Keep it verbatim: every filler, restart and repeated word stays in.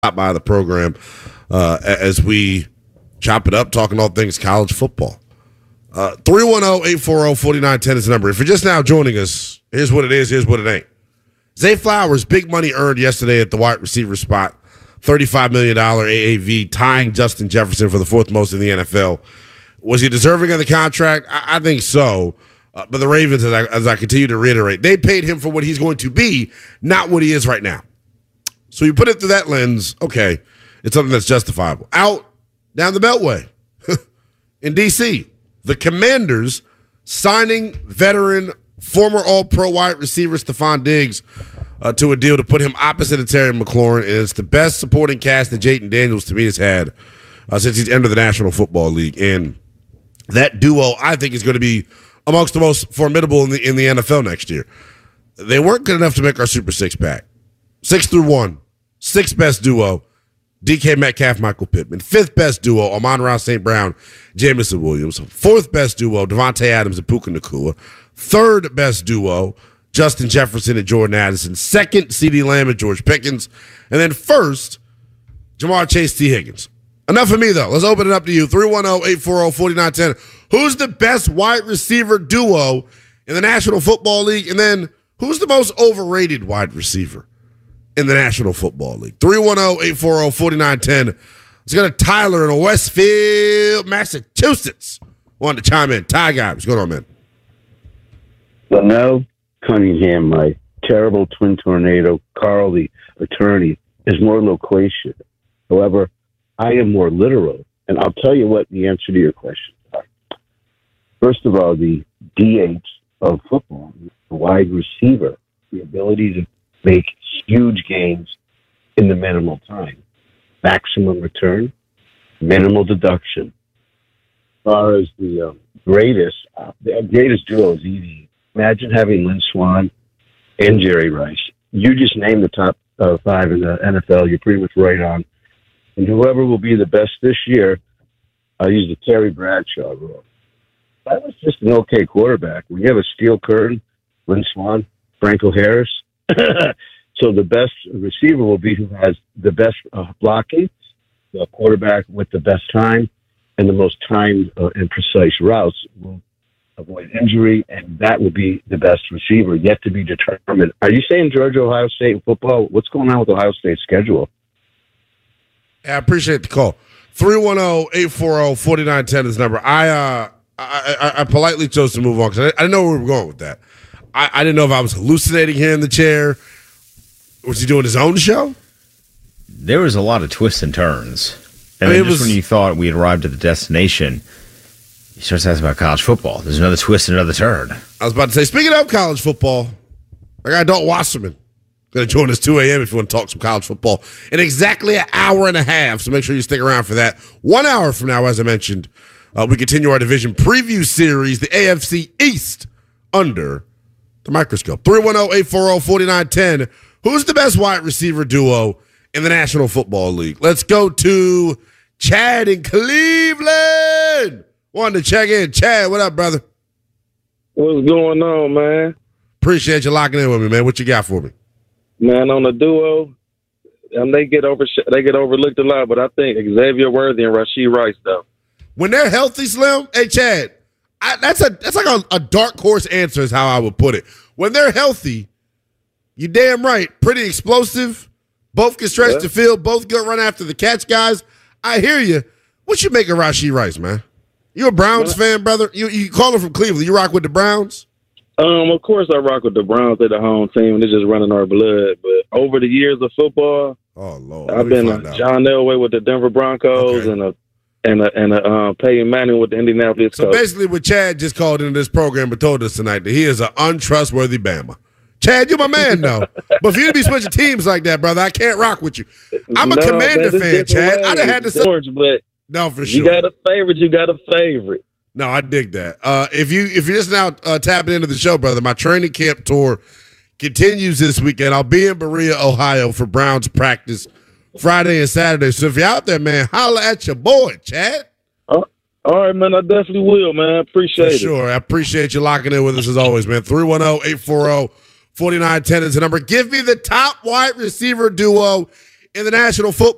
by the program uh, as we chop it up, talking all things college football. Uh, three one zero, eight four zero, four nine one zero is the number. If you're just now joining us, here's what it is, here's what it ain't. Zay Flowers, big money earned yesterday at the wide receiver spot. thirty-five million dollars A A V, tying Justin Jefferson for the fourth most in the N F L. Was he deserving of the contract? I, I think so. Uh, but the Ravens, as I, as I continue to reiterate, they paid him for what he's going to be, not what he is right now. So you put it through that lens, okay, it's something that's justifiable. Out down the Beltway in D C, the Commanders signing veteran, former All-Pro wide receiver Stephon Diggs uh, to a deal to put him opposite of Terry McLaurin. And it's the best supporting cast that Jayden Daniels, to me, has had uh, since he's entered the National Football League. And that duo, I think, is going to be amongst the most formidable in the in the N F L next year. They weren't good enough to make our Super Six pack. Six through one, sixth best duo, D K Metcalf, Michael Pittman. Fifth best duo, Amon-Ra Saint Brown, Jamison Williams. Fourth best duo, Devontae Adams and Puka Nacua. Third best duo, Justin Jefferson and Jordan Addison. Second, CeeDee Lamb and George Pickens. And then first, Jamar Chase, T. Higgins. Enough of me, though. Let's open it up to you. three one zero, eight four zero, four nine one zero. Who's the best wide receiver duo in the National Football League? And then who's the most overrated wide receiver in the National Football League? three one zero, eight four zero, four nine one zero. Let's go to Tyler in Westfield, Massachusetts. Wanted to chime in. Ty guy, what's going on, man? Well, no, Cunningham, my terrible twin tornado, Carl, the attorney, is more loquacious. However, I am more literal, and I'll tell you what the answer to your question are. First of all, the D H of football, the wide receiver, the ability to make huge gains in the minimal time. Maximum return, minimal deduction. As far as the um, greatest, uh, the greatest duo is easy. Imagine having Lynn Swann and Jerry Rice. You just name the top uh, five in the N F L. You're pretty much right on. And whoever will be the best this year, I'll use the Terry Bradshaw rule. That was just an okay quarterback. When you have a steel curtain, Lynn Swann, Franco Harris. So the best receiver will be who has the best uh, blocking, the quarterback with the best time, and the most timed uh, and precise routes will avoid injury, and that will be the best receiver, yet to be determined. Are you saying Georgia, Ohio State in football? What's going on with Ohio State's schedule? I appreciate the call. three one zero, eight four zero, four nine one zero is the number. I, uh, I, I, I politely chose to move on because I, I didn't know where we were going with that. I, I didn't know if I was hallucinating here in the chair. Was he doing his own show? There was a lot of twists and turns. And I mean, then just was, when you thought we had arrived at the destination, you start asking about college football. There's another twist and another turn. I was about to say, speaking of college football, I got Dalton Wasserman going to join us two a.m. if you want to talk some college football in exactly an hour and a half. So make sure you stick around for that. One hour from now, as I mentioned, uh, we continue our division preview series, the A F C East under the microscope. three one zero, eight four zero, four nine one zero. Who's the best wide receiver duo in the National Football League? Let's go to Chad in Cleveland. Wanted to check in. Chad, what up, brother? What's going on, man? Appreciate you locking in with me, man. What you got for me? Man, on the duo, um, they get over they get overlooked a lot, but I think Xavier Worthy and Rashee Rice, though. When they're healthy, Slim, hey, Chad, I, that's a that's like a, a dark horse answer is how I would put it. When they're healthy, you damn right, pretty explosive. Both can stretch yeah. the field. Both good run after the catch guys. I hear you. What you make of Rashee Rice, man? You a Browns yeah. fan, brother? You you calling from Cleveland? You rock with the Browns? Um, of course I rock with the Browns. They're the home team, and they're just running our blood. But over the years of football, oh Lord, I've been a John Elway with the Denver Broncos okay. and a and a and a uh, Peyton Manning with the Indianapolis So Colts. basically, what Chad just called into this program and told us tonight that he is an untrustworthy Bama. Chad, you're my man, though. But for you to be switching teams like that, brother, I can't rock with you. I'm a no, Commander man, fan, Chad. I'd have had to say George, but no, for sure. You got a favorite. You got a favorite. No, I dig that. Uh, if you if you're just now uh, tapping into the show, brother, my training camp tour continues this weekend. I'll be in Berea, Ohio, for Browns practice Friday and Saturday. So if you're out there, man, holla at your boy, Chad. Uh, all right, man. I definitely will, man. Appreciate for it. Sure. I appreciate you locking in with us as always, man. three one zero, eight four zero, four nine one zero is the number. Give me the top wide receiver duo in the National Football